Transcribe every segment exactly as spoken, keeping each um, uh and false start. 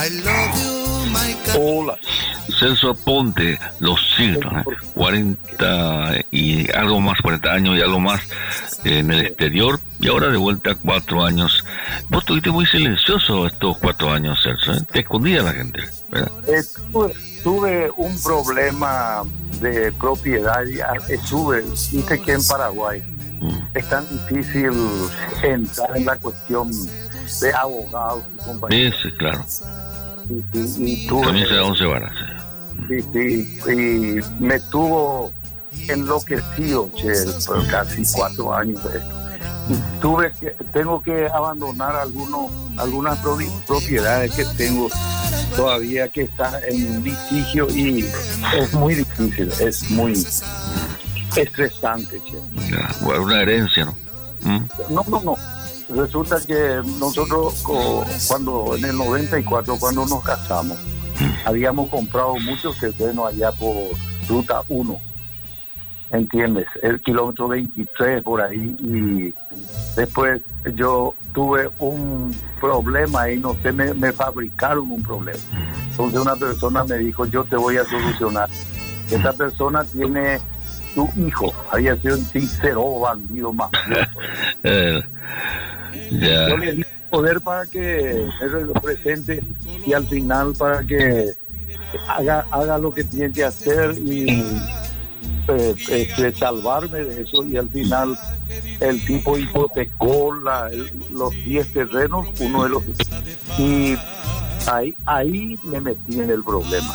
Hola. Celso Ponte, los signos, ¿eh? cuarenta y algo más, cuarenta años y algo más en el exterior, y ahora de vuelta cuatro años. Vos estuviste muy silencioso estos cuatro años, Celso, ¿eh? Te escondía la gente, ¿verdad? Eh, tuve, tuve un problema de propiedad, ya estuve, dice que en Paraguay mm. es tan difícil entrar en la cuestión de abogados y compañeros. Sí, sí, claro. Y, y, y tuve, también se da once varas. Sí, sí, y me tuvo enloquecido, che, por casi cuatro años de esto. Y tuve que, tengo que abandonar algunos, algunas propiedades que tengo todavía que están en litigio y es muy difícil, es muy estresante, che. Bueno, una herencia, ¿no? ¿Mm? No, no, no. Resulta que nosotros cuando en el noventa y cuatro, cuando nos casamos, habíamos comprado muchos terrenos allá por Ruta uno, ¿entiendes? El kilómetro veintitrés por ahí, y después yo tuve un problema y no sé, me, me fabricaron un problema. Entonces una persona me dijo, yo te voy a solucionar. Esta persona tiene su hijo, había sido un sincero bandido más. eh, yeah. Yo le di poder para que me represente y al final para que haga haga lo que tiene que hacer y eh, este, salvarme de eso, y al final el tipo hipotecó la, el, los diez terrenos, uno de los, y ahí ahí me metí en el problema.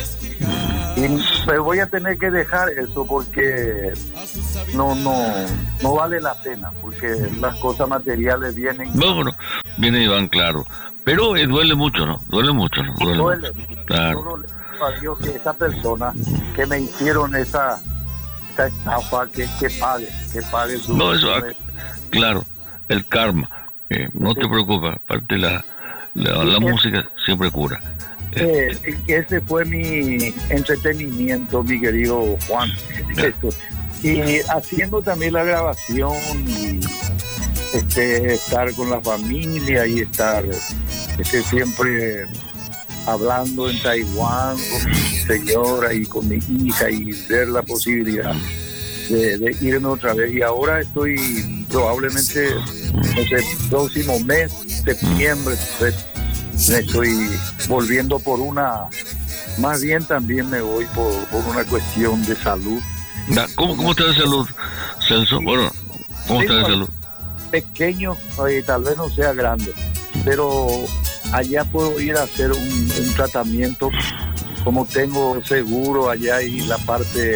Y me voy a tener que dejar eso porque no no no vale la pena, porque las cosas materiales vienen no, bueno, vienen y van, claro, pero eh, duele mucho, ¿no? Duele mucho, ¿no? Duele, duele mucho. Claro. Solo le pido a Dios que esa persona que me hicieron esa esta estafa que, que pague que pague su no, eso, claro, el karma, eh, no sí. te preocupes, aparte la la, la música siempre cura. Eh, ese fue mi entretenimiento, mi querido Juan. Esto. Y haciendo también la grabación, y este, estar con la familia y estar este, siempre hablando en Taiwán con mi señora y con mi hija y ver la posibilidad de, de irme otra vez. Y ahora estoy probablemente, no sé, próximo mes, septiembre, pues, me estoy volviendo por una, más bien también me voy por, por una cuestión de salud. ¿Cómo, cómo está de salud, Celso? Bueno, ¿cómo sí, está de salud? Pequeño, eh, tal vez no sea grande, pero allá puedo ir a hacer un, un tratamiento, como tengo seguro allá, y la parte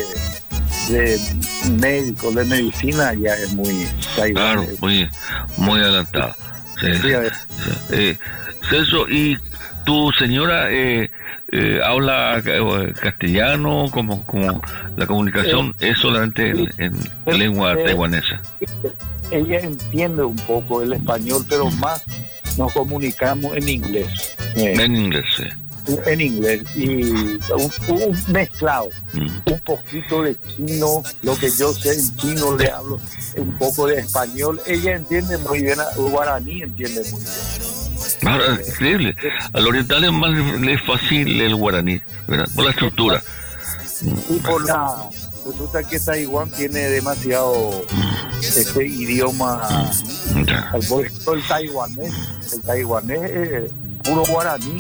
de médico, de medicina allá es muy... Claro, muy, muy adelantada. Sí, sí, sí. Eh, Celso, ¿y tu señora eh, eh, habla castellano? Como, como la comunicación eh, es solamente en, en eh, lengua eh, taiwanesa. Ella entiende un poco el español, pero más nos comunicamos en inglés. Eh, en inglés, sí. En inglés, y un, un mezclado, mm. un poquito de chino, lo que yo sé en chino le hablo, un poco de español. Ella entiende muy bien, el guaraní entiende muy bien. Ahora, es increíble. Al oriental es más le es fácil el guaraní, ¿verdad? Por la estructura. Y por la... Resulta que Taiwán tiene demasiado este idioma. Ya. Por ejemplo, el taiwanés, el taiwanés es puro guaraní,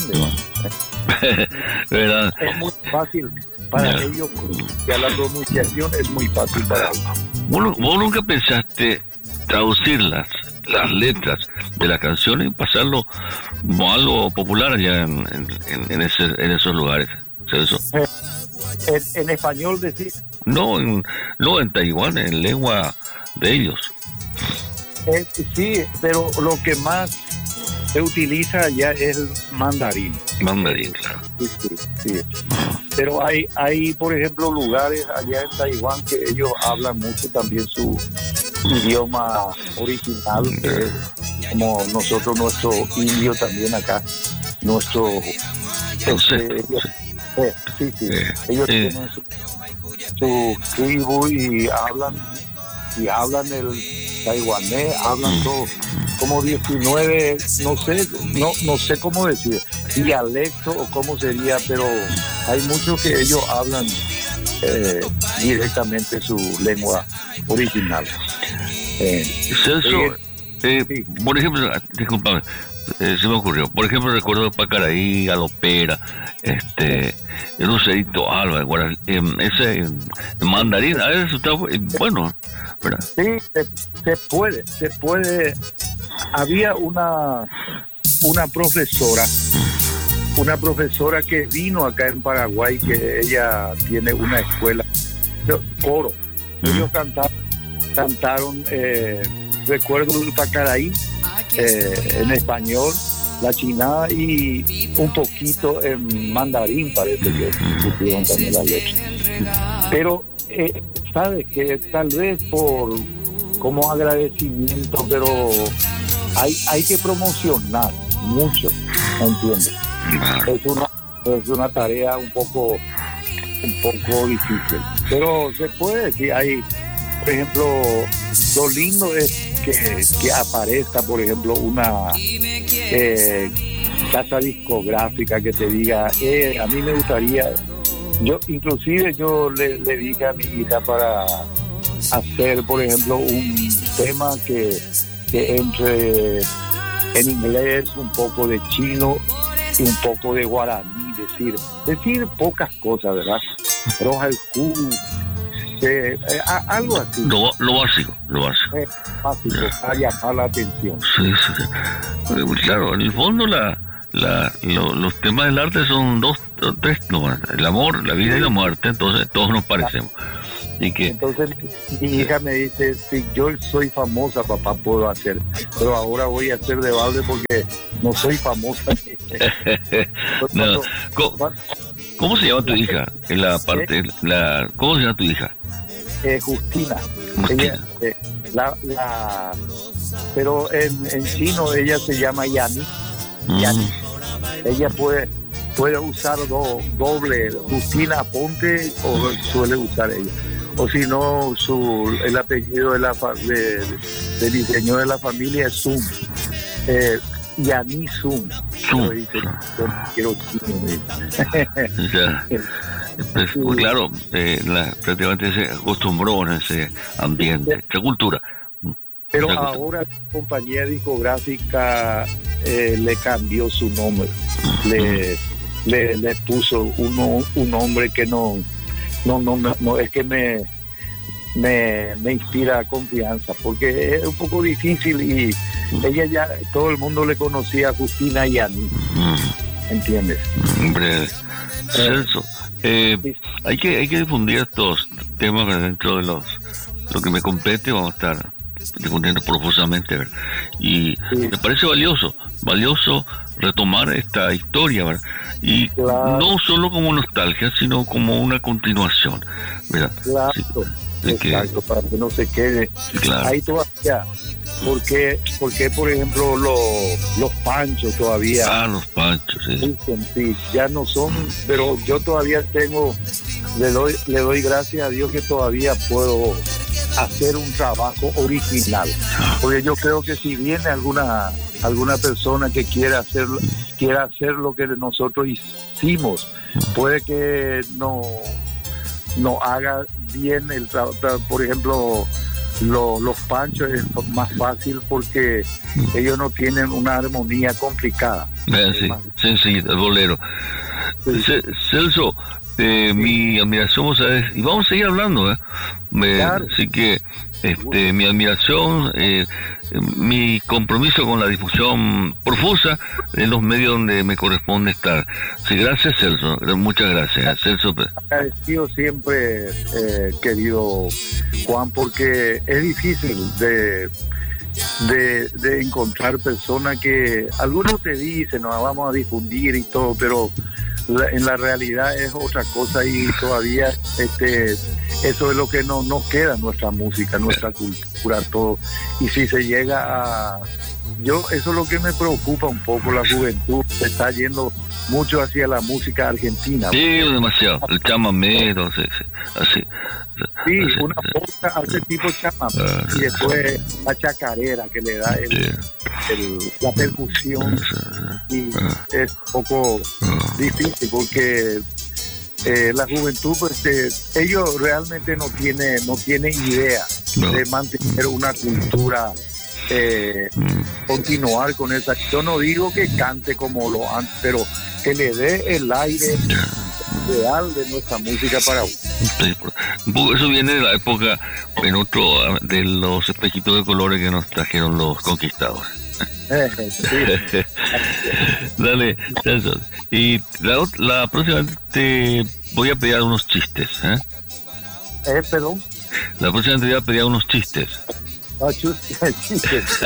¿verdad? Es muy fácil para ya. ellos, ya la pronunciación es muy fácil para ellos. ¿Vos, vos nunca pensaste traducirlas, las letras de la canción, y pasarlo como algo popular allá en, en, en, ese, en esos lugares? ¿Eso? Eh, en, en español decís. No, en, no en Taiwán, en lengua de ellos. Eh, sí, pero lo que más se utiliza allá es el mandarín. Mandarín, claro. Sí, sí, sí. Pero hay, hay, por ejemplo, lugares allá en Taiwán que ellos hablan mucho también su idioma original, que es como nosotros, nuestro indio también acá, nuestro... No sé, este, ellos, sí. Eh, sí, sí. Eh, ellos eh. tienen su, su tribu y hablan y hablan el taiwanés, hablan todo como diecinueve, no sé, no no sé cómo decir, dialecto o cómo sería, pero hay muchos que ellos hablan eh, directamente su lengua original. Eh, Celso, eh, sí. Por ejemplo, disculpame, eh, se me ocurrió, por ejemplo, recuerdo Pacaraí, Galopera, este, el Lucerito Alba, Guaral, eh, ese eh, mandarín, a veces está eh, bueno, ¿verdad? Sí, se, se puede, se puede. Había una, una profesora, una profesora que vino acá en Paraguay, que ella tiene una escuela, coro. Ellos cantaron, cantaron eh, recuerdo el Pacaraí eh, en español, la chinada y un poquito en mandarín, parece que supieron también la letra. Pero, eh, ¿sabes que tal vez por como agradecimiento, pero hay, hay que promocionar mucho, ¿entiendes? Es una, es una tarea un poco, un poco difícil, pero se puede decir, hay, por ejemplo, lo lindo es que, que aparezca, por ejemplo, una eh, casa discográfica que te diga, eh, a mí me gustaría, yo inclusive yo le, le dije a mi hija para hacer, por ejemplo, un tema que, que entre en inglés, un poco de chino y un poco de guaraní, decir, decir pocas cosas, ¿verdad? Roja el jugo, eh, eh, algo así. Lo, lo básico, lo básico. Eh, básico, para llamar la atención. Sí, sí. Claro, en el fondo la, la, lo, los temas del arte son dos, tres, no, el amor, la vida y la muerte, entonces todos nos parecemos. ¿Y que Entonces mi hija me dice, si yo soy famosa, papá, puedo hacer, pero ahora voy a hacer de balde porque no soy famosa. No. ¿Cómo, ¿Cómo se llama tu hija? En la parte, la, ¿cómo se llama tu hija? Eh, Justina. Justina. Ella, eh, la, la, pero en, en chino ella se llama Yani. Mm. Yani. Ella puede puede usar do, doble Justina Ponte o suele usar ella. O si no, su, el apellido de la de, de diseño de la familia es Zoom. Eh, Yani Zoom. Zoom. Dice, yo quiero ya. Pues, sí. Pues claro, eh, la, prácticamente se acostumbró en ese ambiente, esa cultura. Pero ahora la compañía discográfica eh, le cambió su nombre. Le, le, le puso uno, un nombre que no... No, no, no, no, es que me, me, me inspira confianza, porque es un poco difícil y ella ya, todo el mundo le conocía a Justina y a mí, ¿entiendes? Hombre, Celso, eh, sí. hay que hay que difundir estos temas dentro de los lo que me compete, vamos a estar difundiendo profusamente, ¿verdad? Y sí. me parece valioso, valioso retomar esta historia, ¿verdad? Y claro. no solo como nostalgia, sino como una continuación, ¿verdad? Claro, sí, exacto, que, para que no se quede claro. ahí todavía. Porque, porque por ejemplo, lo, los panchos todavía. Ah, los panchos, sí. Sí, ya no son, pero yo todavía tengo, le doy, le doy gracias a Dios que todavía puedo hacer un trabajo original. Porque yo creo que si viene alguna alguna persona que quiera hacer quiera hacer lo que nosotros hicimos, puede que no no haga bien el trabajo. Por ejemplo, lo, los panchos es más fácil porque ellos no tienen una armonía complicada. Eh, sí, sí, sí, el bolero. Sí. Celso, eh, sí. mi admiración, ¿sabes? Y vamos a seguir hablando, ¿eh? Me, claro. Así que este, mi admiración, eh, mi compromiso con la difusión profusa en los medios donde me corresponde estar. Sí, gracias, Celso. Muchas gracias, Celso. Agradecido siempre, eh, querido Juan, porque es difícil de, de, de encontrar personas que algunos te dicen, nos vamos a difundir y todo, pero la, en la realidad es otra cosa y todavía este eso es lo que no, nos queda, nuestra música, nuestra cultura, todo. Y si se llega a... Yo, eso es lo que me preocupa un poco, la juventud se está yendo mucho hacia la música argentina. Sí, demasiado. El chamamé, entonces, así. Sí, así, una cosa hace tipo chamamé uh, y después la chacarera que le da el, sí. el, la percusión y uh, es un poco uh, difícil porque eh, la juventud, pues, eh, ellos realmente no tiene no tiene idea no. de mantener una cultura. Eh, mm. continuar con esa. Yo no digo que cante como lo antes, pero que le dé el aire real de nuestra música paraguaya. Eso viene de la época en otro de los espejitos de colores que nos trajeron los conquistadores. Sí. Dale, Celso. Y la, la próxima te voy a pedir unos chistes. ¿eh? Eh, perdón. La próxima te voy a pedir unos chistes. No, chistes.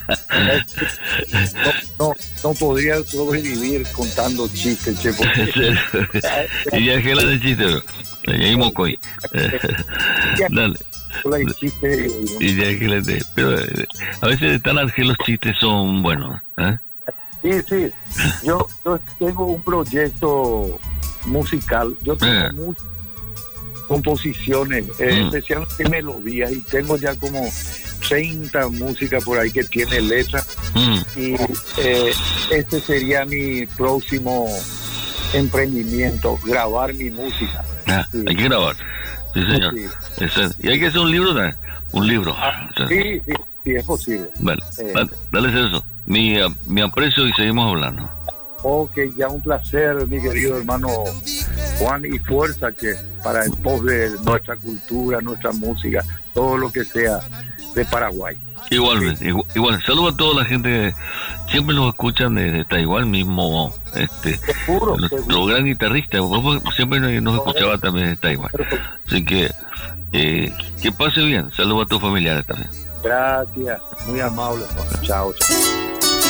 No, no, no podría sobrevivir contando chistes, che. Y ya que la de chistes, ya hay mocoy. Dale. Y ya que la de. Pero a veces tan que los chistes son buenos. ¿eh? Sí, sí. Yo, yo tengo un proyecto musical. Yo tengo eh. muchas composiciones, eh, mm. especialmente melodías, y tengo ya como treinta músicas por ahí que tiene letra. Mm. Y eh, este sería mi próximo emprendimiento, grabar mi música. Ah, sí. Hay que grabar. Sí, señor. Sí. Y hay que hacer un libro, ¿no? Un libro. Ah, o sea, sí, sí, sí, es posible. Vale, eh. vale, dale eso. Mi, uh, mi aprecio y seguimos hablando. Ok, ya un placer, mi querido hermano Juan, y fuerza que para el pos de nuestra cultura, nuestra música, todo lo que sea de Paraguay. Igualmente, sí. igual, igual. Saludos a toda la gente que siempre nos escuchan desde Taiwán mismo, este, seguro, nuestro seguro. gran guitarrista, siempre nos escuchaba también de Taiwán. Así que, eh, que pase bien. Saludos a tus familiares también. Gracias, muy amable, Juan. Chao, chao.